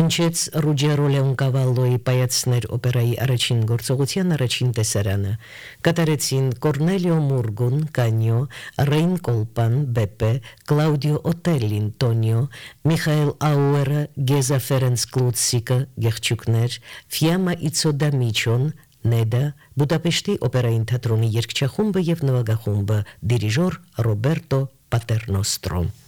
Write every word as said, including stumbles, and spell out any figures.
Հնչեց Ռուջերո Լեոնկավալոյի պայացներ օպերայի առաջին գործողության առաջին տեսարանը։ Կատարեցին Կորնելիո Մուրգուն, Կանյո, Ռեյն Կոլպան, Բեպե, Կլաուդիո Օտելին, Տոնիո, Միխայել Աուերը, Գեզա Ֆերենց Կլուցիկը, Գեղչուկներ, Ֆիամա Իցոդամիչոն, Նեդա, Բուդապեշտի օպերային թատրոնի երգչախումբը եւ նվագախումբը, դիրիժոր Ռոբերտո Պատերնոստրո։